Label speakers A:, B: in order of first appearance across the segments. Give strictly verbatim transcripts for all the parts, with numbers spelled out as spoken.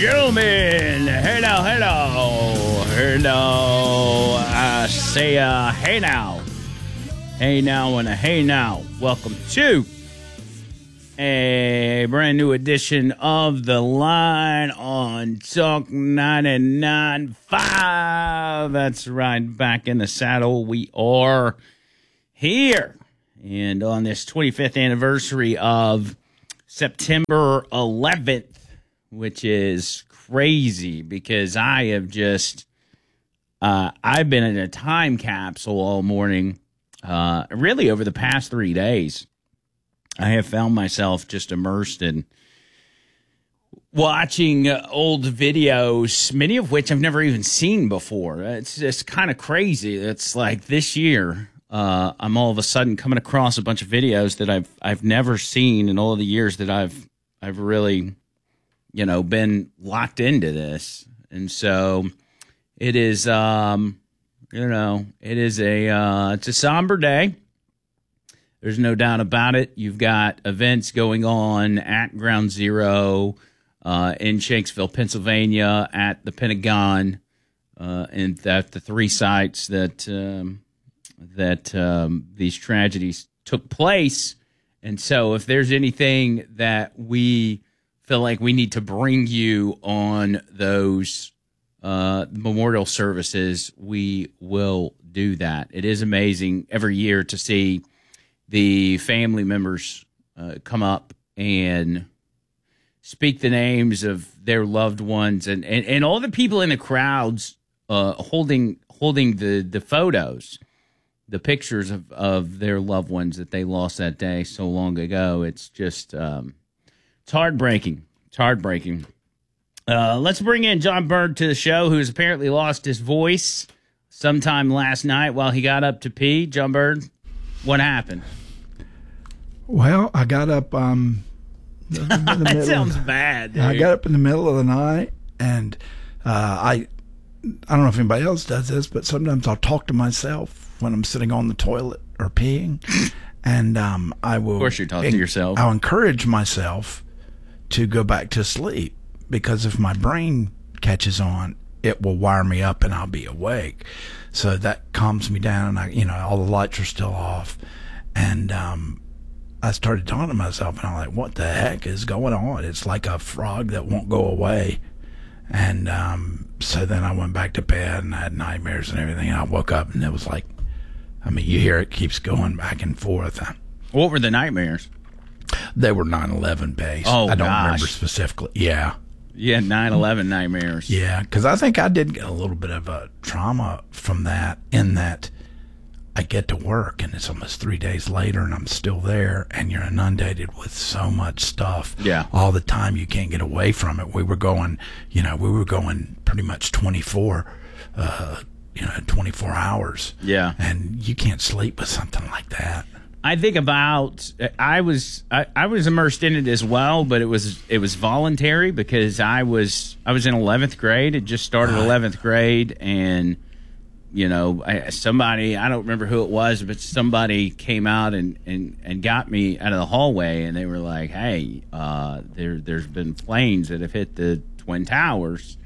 A: gentlemen, hello, hello, hello. I say, uh, hey now, hey now, and a hey now. Welcome to a brand new edition of The Line on Talk ninety-nine point five. That's right, back in the saddle. We are here. And on this twenty-fifth anniversary of September eleventh, which is crazy because I have just, uh, I've been in a time capsule all morning, uh, really over the past three days. I have found myself just immersed in watching uh, old videos, many of which I've never even seen before. It's just kind of crazy. It's like this year, uh, I'm all of a sudden coming across a bunch of videos that I've I've never seen in all of the years that I've I've really, you know, been locked into this. And so it is, um, you know, it is a uh, it's a somber day. There's no doubt about it. You've got events going on at Ground Zero uh, in Shanksville, Pennsylvania, at the Pentagon, uh, and at the three sites that um, that um, these tragedies took place. And so if there's anything that we feel like we need to bring you on those uh, memorial services, we will do that. It is amazing every year to see the family members uh, come up and speak the names of their loved ones, and, and, and all the people in the crowds uh, holding holding the, the photos, the pictures of, of their loved ones that they lost that day so long ago. It's just um, it's heartbreaking. It's heartbreaking. Uh, let's bring in John Bird to the show, who's apparently lost his voice sometime last night while he got up to pee. John Bird, what happened?
B: Well, I got up. Um, in the
A: that sounds
B: of,
A: bad. Dude.
B: I got up in the middle of the night, and uh, I, I don't know if anybody else does this, but sometimes I'll talk to myself when I'm sitting on the toilet or peeing, and um, I will.
A: Of course, you talk to yourself.
B: I'll encourage myself to go back to sleep, because if my brain catches on, it will wire me up, and I'll be awake. So that calms me down, and I, you know, all the lights are still off, and um. I started talking to myself, and I'm like, what the heck is going on? It's like a frog that won't go away. And um, so then I went back to bed, and I had nightmares and everything. And I woke up, and it was like, I mean, you hear it keeps going back and forth.
A: What were the nightmares?
B: They were nine eleven based.
A: Oh,
B: I don't
A: gosh.
B: remember specifically. Yeah.
A: Yeah, nine eleven nightmares.
B: Yeah, because I think I did get a little bit of a trauma from that, in that I get to work, and it's almost three days later, and I'm still there, and you're inundated with so much stuff.
A: Yeah.
B: All the time, you can't get away from it. We were going, you know, we were going pretty much twenty-four, uh, you know, twenty-four hours.
A: Yeah.
B: And you can't sleep with something like that.
A: I think about, I was, I, I was immersed in it as well, but it was, it was voluntary because I was, I was in eleventh grade. It just started
B: Right.
A: eleventh grade, and you know, I, somebody, I don't remember who it was, but somebody came out and, and, and got me out of the hallway, and they were like, hey, uh, there, there's been planes that have hit the Twin Towers.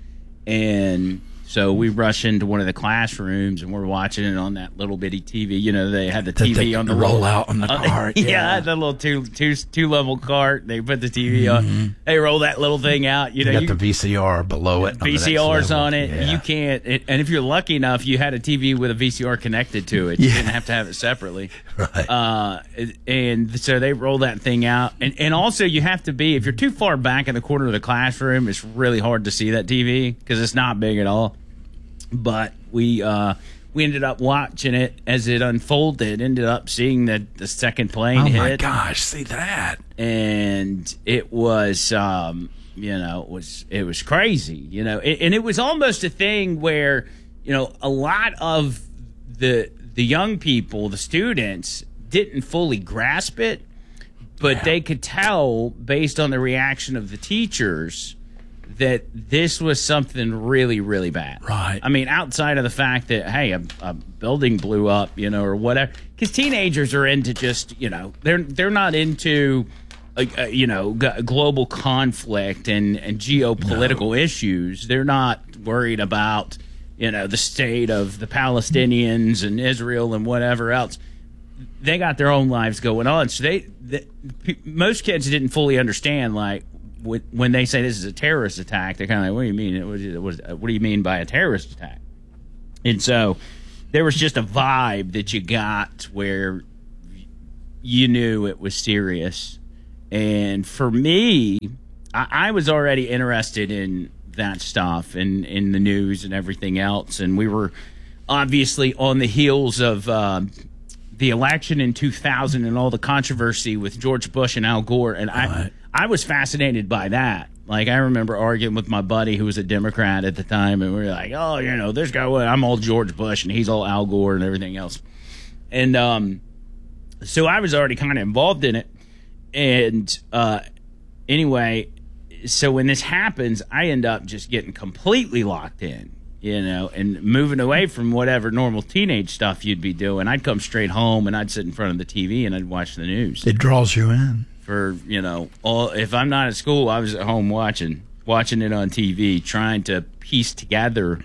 A: And so we rush into one of the classrooms, and we're watching it on that little bitty T V. You know, they had the T V
B: they
A: on the
B: roll
A: little,
B: out on the
A: uh,
B: cart.
A: Yeah,
B: Yeah,
A: the little two, two, two level cart. They put the T V mm-hmm. on. They roll that little thing out. You
B: you
A: know,
B: got
A: you,
B: the V C R below it.
A: V C Rs on it.
B: Yeah.
A: You can't. It, and if you're lucky enough, you had a T V with a V C R connected to it. You
B: Yeah.
A: didn't have to have it separately.
B: Right.
A: Uh, and so they roll that thing out. And, and also, you have to be, if you're too far back in the corner of the classroom, it's really hard to see that T V because it's not big at all. But we uh, we ended up watching it as it unfolded, ended up seeing the, the second plane
B: oh
A: hit.
B: Oh, my gosh, see that.
A: And it was, um, you know, it was, it was crazy, you know. And, and it was almost a thing where, you know, a lot of the the young people, the students, didn't fully grasp it, but
B: Yeah.
A: they could tell based on the reaction of the teachers that this was something really, really bad.
B: Right.
A: I mean, outside of the fact that, hey, a, a building blew up, you know, or whatever. Because teenagers are into just, you know, they're they're not into uh, uh, you know, g- global conflict and, and geopolitical no. issues. They're not worried about, you know, the state of the Palestinians and Israel and whatever else. They got their own lives going on. So they, they most kids didn't fully understand, like, when they say this is a terrorist attack, they're kind of like, what do you mean? What, what, what do you mean by a terrorist attack? And so there was just a vibe that you got where you knew it was serious. And for me, I, I was already interested in that stuff and in the news and everything else. And we were obviously on the heels of uh, the election in two thousand and all the controversy with George Bush and Al Gore. And I... Right. I was fascinated by that. Like, I remember arguing with my buddy who was a Democrat at the time, and we were like, oh, you know, this guy, I'm all George Bush, and he's all Al Gore and everything else. And um, so I was already kind of involved in it. And uh, anyway, so when this happens, I end up just getting completely locked in, you know, and moving away from whatever normal teenage stuff you'd be doing. I'd come straight home, and I'd sit in front of the T V, and I'd watch the news.
B: It draws you in.
A: For, you know, all, if I'm not at school, I was at home watching watching it on T V, trying to piece together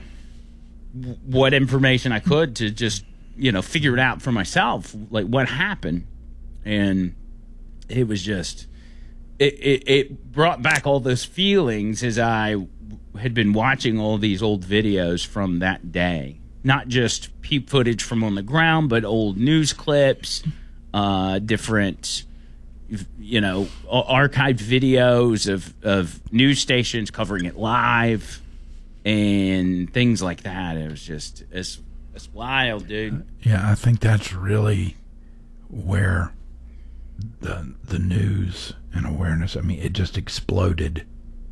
A: what information I could to just, you know, figure it out for myself, like what happened. And it was just, it, it, it brought back all those feelings as I had been watching all these old videos from that day. Not just peep footage from on the ground, but old news clips, uh, different... you know, archived videos of, of news stations covering it live and things like that. It was just, it's, it's wild, dude.
B: Yeah, I think that's really where the the news and awareness, I mean, it just exploded.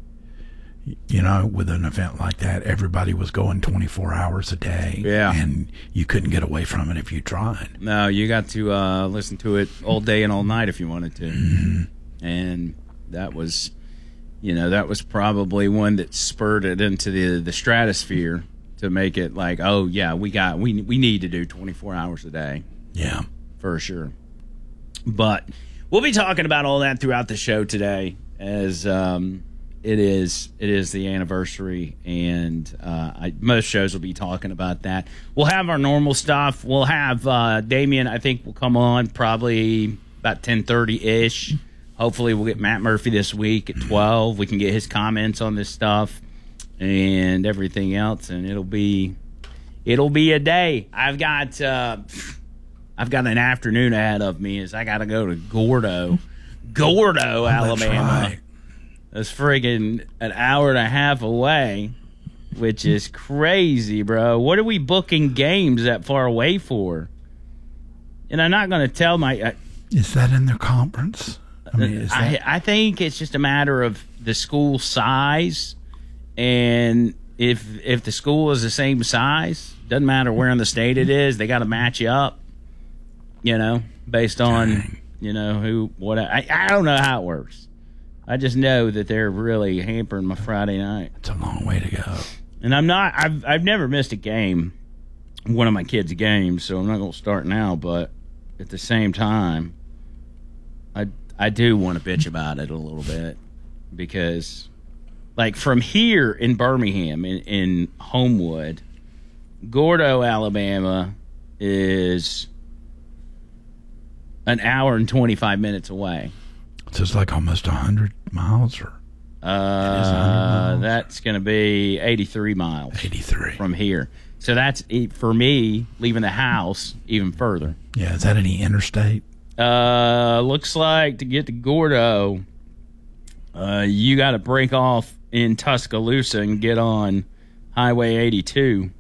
B: You know, with an event like that, everybody was going twenty-four hours a day.
A: Yeah.
B: And you couldn't get away from it if you tried.
A: No, you got to uh, listen to it all day and all night if you wanted to.
B: Mm-hmm.
A: And that was, you know, that was probably one that spurred it into the, the stratosphere to make it like, oh, yeah, we got, we, we need to do twenty-four hours a day.
B: Yeah.
A: For sure. But we'll be talking about all that throughout the show today as, um, It is it is the anniversary, and uh, I, most shows will be talking about that. We'll have our normal stuff. We'll have uh, Damien, I think, will come on probably about ten thirty-ish. Hopefully we'll get Matt Murphy this week at twelve. We can get his comments on this stuff and everything else, and it'll be it'll be a day. I've got uh, I've got an afternoon ahead of me as I got to go to Gordo, Gordo,
B: oh,
A: Alabama.
B: Right.
A: That's friggin' an hour and a half away, which is crazy, bro. What are we booking games that far away for? And I'm not going to tell my... Uh,
B: is that in their conference? I mean, is
A: I,
B: that...
A: I think it's just a matter of the school size, and if if the school is the same size, doesn't matter where in the state it is, they got to match you up, you know, based on, Dang. you know, who, what... I, I don't know how it works. I just know that they're really hampering my Friday night.
B: It's a long way to go.
A: And I'm not, I've I've never missed a game, one of my kids' games, so I'm not going to start now, but at the same time, I, I do want to bitch about it a little bit because, like, from here in Birmingham, in, in Homewood, Gordo, Alabama is an hour and twenty-five minutes away.
B: So it's like almost one hundred miles? Or
A: uh, miles. That's going to be eighty-three miles.
B: eighty-three.
A: From here. So that's, for me, leaving the house even further.
B: Yeah, is that any interstate?
A: Uh, looks like to get to Gordo, uh, you got to break off in Tuscaloosa and get on Highway eighty-two.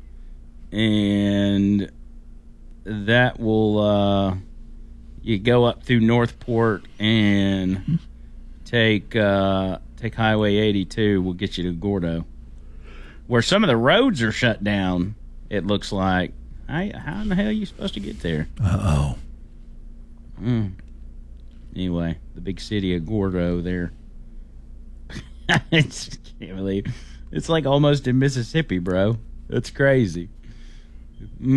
A: And that will... Uh, You go up through Northport and take uh, take Highway eighty-two. Will get you to Gordo, where some of the roads are shut down. It looks like. How, how in the hell are you supposed to get there?
B: Uh oh.
A: Mm. Anyway, the big city of Gordo there. I just can't believe it's like almost in Mississippi, bro. That's crazy,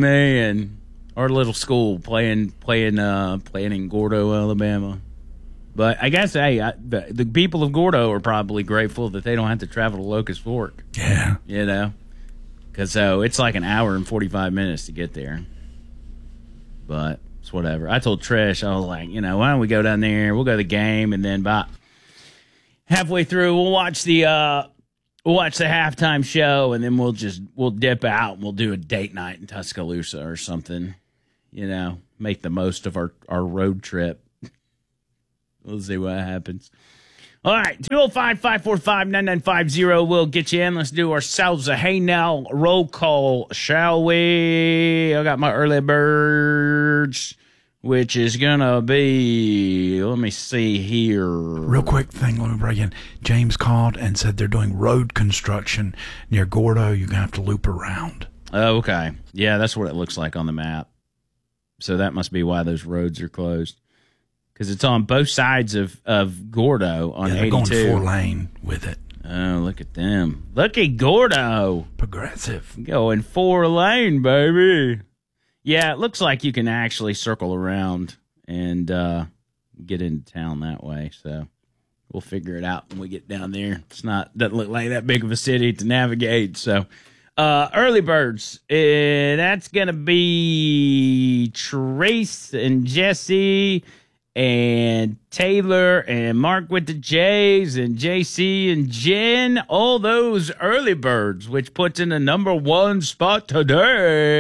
A: man. Our little school playing playing uh, playing in Gordo, Alabama. But I guess, hey, I, the, the people of Gordo are probably grateful that they don't have to travel to Locust Fork.
B: Yeah.
A: You know? Because so it's like an hour and forty-five minutes to get there. But it's whatever. I told Trish, I was like, you know, why don't we go down there? We'll go to the game, and then by halfway through, we'll watch the uh, we'll watch the halftime show, and then we'll just we'll dip out and we'll do a date night in Tuscaloosa or something. You know, make the most of our, our road trip. We'll see what happens. All right, two oh five, five four five, nine nine five zero. We'll get you in. Let's do ourselves a Hey Now roll call, shall we? I got my early birds, which is going to be, let me see here.
B: Real quick thing, let me break in. James called and said they're doing road construction near Gordo. You're going to have to loop around.
A: Oh, okay. Yeah, that's what it looks like on the map. So that must be why those roads are closed. Because it's on both sides of, of Gordo on
B: yeah, they're
A: eighty-two.
B: Going four lane with it.
A: Oh, look at them. Look at Gordo.
B: Progressive.
A: Going four lane, baby. Yeah, it looks like you can actually circle around and uh, get into town that way. So we'll figure it out when we get down there. It's not, doesn't look like that big of a city to navigate. So uh, early birds, uh, that's going to be Trace and Jesse and Taylor and Mark with the J's and J C and Jen, all those early birds, which puts in the number one spot today.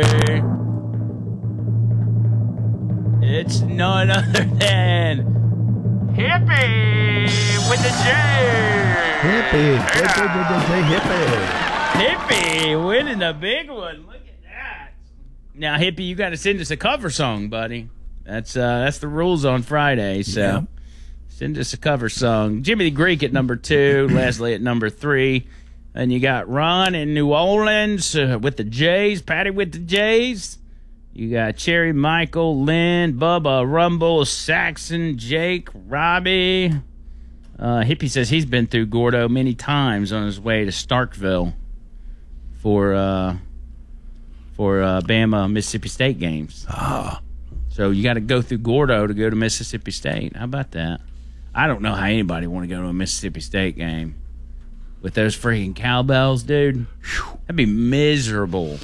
A: It's none other than Hippie with the J.
B: Hippie. Hippie.
A: Hippie winning a big one. Look at that. Now, Hippie, you got to send us a cover song, buddy. That's uh, that's the rules on Friday, so yeah. Send us a cover song. Jimmy the Greek at number two, Leslie at number three, and you got Ron in New Orleans uh, with the J's, Patty with the J's. You got Cherry, Michael, Lynn, Bubba, Rumble, Saxon, Jake, Robbie. Uh, Hippie says he's been through Gordo many times on his way to Starkville for uh, for uh, Bama Mississippi State games.
B: Ah.
A: So you got to go through Gordo to go to Mississippi State. How about that? I don't know how anybody want to go to a Mississippi State game with those freaking cowbells, dude. That'd be miserable.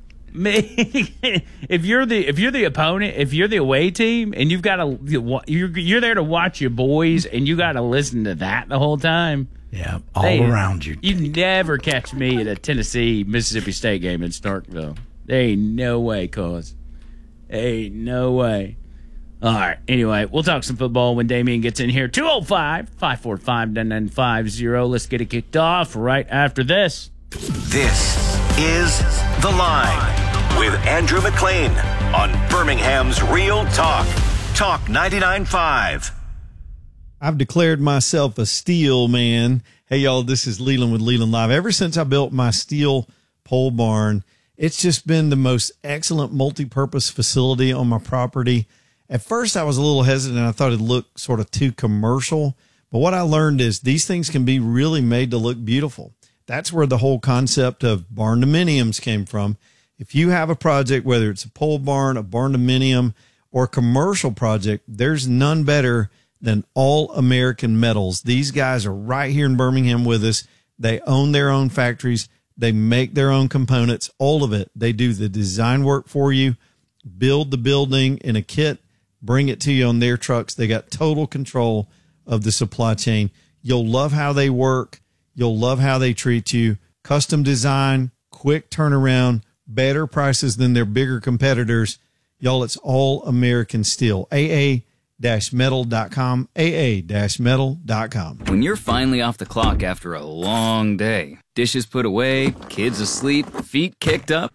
A: if you're the if you're the opponent, if you're the away team, and you've got to you're you're there to watch your boys, and you got to listen to that the whole time.
B: Yeah, all
A: they,
B: around you.
A: You never catch me at a Tennessee Mississippi State game in Starkville. There ain't no way, cause. Hey, no way. All right. Anyway, we'll talk some football when Damien gets in here. two oh five, five four five, nine nine five zero. Let's get it kicked off right after this.
C: This is The Line with Andrew McLean on Birmingham's Real Talk. Talk ninety-nine point five.
D: I've declared myself a steel man. Hey, y'all, this is Leland with Leland Live. Ever since I built my steel pole barn, it's just been the most excellent multi-purpose facility on my property. At first, I was a little hesitant. I thought it looked sort of too commercial. But what I learned is these things can be really made to look beautiful. That's where the whole concept of barn dominiums came from. If you have a project, whether it's a pole barn, a barn dominium, or a commercial project, there's none better than All American Metals. These guys are right here in Birmingham with us. They own their own factories. They make their own components, all of it. They do the design work for you, build the building in a kit, bring it to you on their trucks. They got total control of the supply chain. You'll love how they work. You'll love how they treat you. Custom design, quick turnaround, better prices than their bigger competitors. Y'all, it's All American Steel. A A metal dot com, A A metal dot com.
E: When you're finally off the clock after a long day, dishes put away, kids asleep, feet kicked up,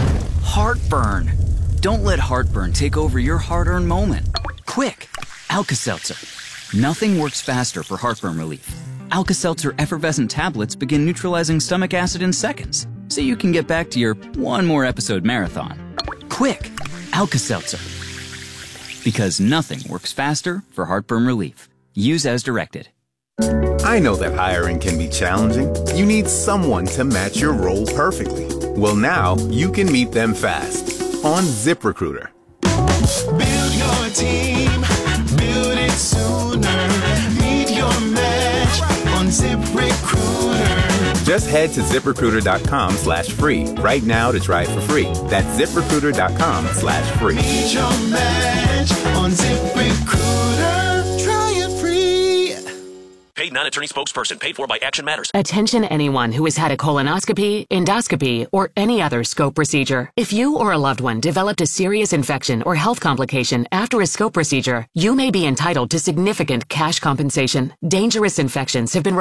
E: heartburn. Don't let heartburn take over your hard-earned moment. Quick, Alka-Seltzer. Nothing works faster for heartburn relief. Alka-Seltzer effervescent tablets begin neutralizing stomach acid in seconds, so you can get back to your one more episode marathon. Quick, Alka-Seltzer. Because nothing works faster for heartburn relief. Use as directed.
F: I know that hiring can be challenging. You need someone to match your role perfectly. Well, now you can meet them fast on ZipRecruiter.
G: Build your team, build it sooner.
F: Just head to ZipRecruiter.com slash free right now to try it for free. That's ZipRecruiter.com slash free.
G: Meet your match on ZipRecruiter. Try it free.
H: Paid non-attorney spokesperson paid for by Action Matters.
I: Attention anyone who has had a colonoscopy, endoscopy, or any other scope procedure. If you or a loved one developed a serious infection or health complication after a scope procedure, you may be entitled to significant cash compensation. Dangerous infections have been